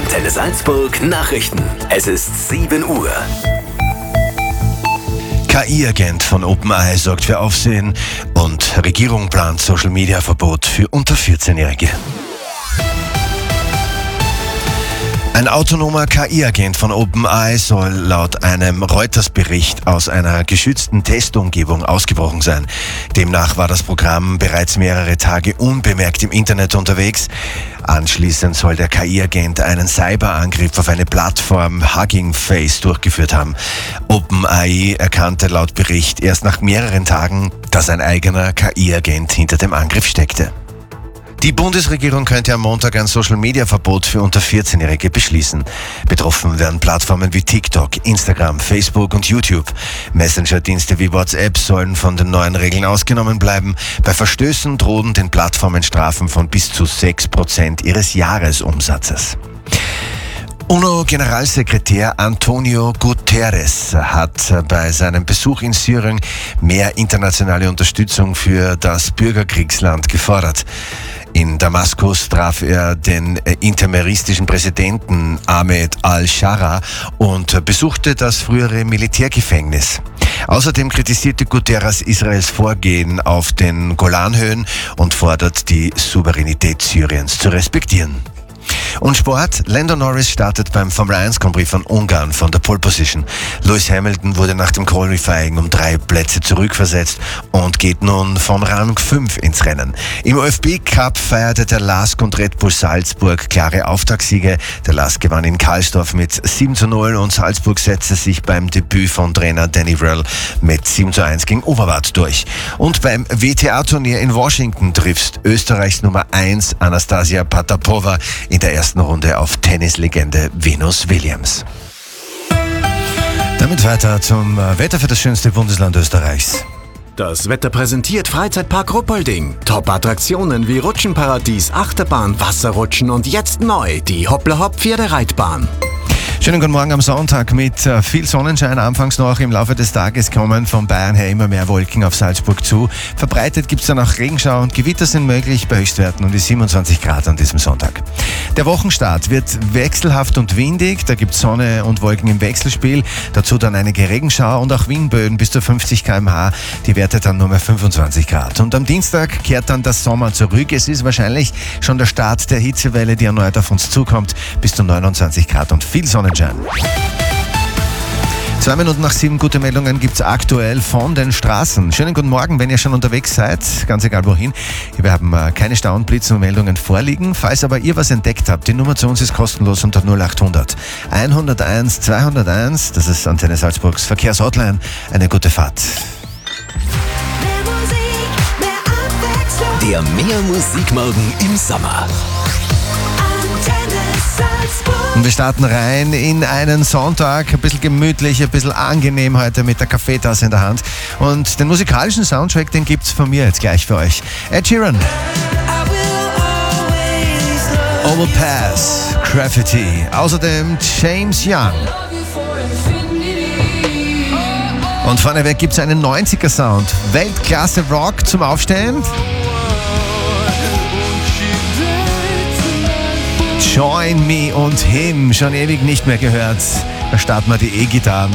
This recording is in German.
Antenne Salzburg Nachrichten. Es ist 7 Uhr. KI-Agent von OpenAI sorgt für Aufsehen und Regierung plant Social-Media-Verbot für unter 14-Jährige. Ein autonomer KI-Agent von OpenAI soll laut einem Reuters-Bericht aus einer geschützten Testumgebung ausgebrochen sein. Demnach war das Programm bereits mehrere Tage unbemerkt im Internet unterwegs. Anschließend soll der KI-Agent einen Cyberangriff auf eine Plattform Hugging Face durchgeführt haben. OpenAI erkannte laut Bericht erst nach mehreren Tagen, dass ein eigener KI-Agent hinter dem Angriff steckte. Die Bundesregierung könnte am Montag ein Social-Media-Verbot für unter 14-Jährige beschließen. Betroffen werden Plattformen wie TikTok, Instagram, Facebook und YouTube. Messenger-Dienste wie WhatsApp sollen von den neuen Regeln ausgenommen bleiben. Bei Verstößen drohen den Plattformen Strafen von bis zu 6% ihres Jahresumsatzes. UNO-Generalsekretär Antonio Guterres hat bei seinem Besuch in Syrien mehr internationale Unterstützung für das Bürgerkriegsland gefordert. In Damaskus traf er den interimistischen Präsidenten Ahmed al-Shara und besuchte das frühere Militärgefängnis. Außerdem kritisierte Guterres Israels Vorgehen auf den Golanhöhen und fordert, die Souveränität Syriens zu respektieren. Und Sport. Lando Norris startet beim Formel 1 Grand Prix von Ungarn von der Pole Position. Lewis Hamilton wurde nach dem Qualifying um 3 Plätze zurückversetzt und geht nun von Rang 5 ins Rennen. Im ÖFB Cup feierte der LASK und Red Bull Salzburg klare Auftaktsiege. Der LASK gewann in Karlsdorf mit 7:0 und Salzburg setzte sich beim Debüt von Trainer Danny Vrel mit 7:1 gegen Oberwart durch. Und beim WTA-Turnier in Washington trifft Österreichs Nummer 1 Anastasia Potapova in der ersten Runde auf Tennislegende Venus Williams. Damit weiter zum Wetter für das schönste Bundesland Österreichs. Das Wetter präsentiert Freizeitpark Ruppolding. Top-Attraktionen wie Rutschenparadies, Achterbahn, Wasserrutschen und jetzt neu die Hoppla-Hopp-Pferdereitbahn. Schönen guten Morgen am Sonntag mit viel Sonnenschein. Anfangs noch im Laufe des Tages kommen von Bayern her immer mehr Wolken auf Salzburg zu. Verbreitet gibt es dann auch Regenschau und Gewitter sind möglich bei Höchstwerten um die 27 Grad an diesem Sonntag. Der Wochenstart wird wechselhaft und windig. Da gibt es Sonne und Wolken im Wechselspiel. Dazu dann einige Regenschau und auch Windböen bis zu 50 km/h. Die Werte dann nur mehr 25 Grad. Und am Dienstag kehrt dann der Sommer zurück. Es ist wahrscheinlich schon der Start der Hitzewelle, die erneut auf uns zukommt. Bis zu 29 Grad und viel Sonnenschein. 2 Minuten nach 7 gute Meldungen gibt's aktuell von den Straßen. Schönen guten Morgen, wenn ihr schon unterwegs seid, ganz egal wohin. Wir haben keine Stau und Blitz und Meldungen vorliegen. Falls aber ihr was entdeckt habt, die Nummer zu uns ist kostenlos unter 0800 101 201. Das ist Antenne Salzburgs Verkehrshotline. Eine gute Fahrt. Der Mehr Musikmorgen im Sommer. Und wir starten rein in einen Sonntag, ein bisschen gemütlich, ein bisschen angenehm heute mit der Kaffeetasse in der Hand. Und den musikalischen Soundtrack, den gibt's von mir jetzt gleich für euch. Ed Sheeran, Overpass, Graffiti, außerdem James Young. Und vorneweg gibt's einen 90er-Sound, Weltklasse Rock zum Aufstehen. Join Me und Him, schon ewig nicht mehr gehört. Da starten wir die E-Gitarren.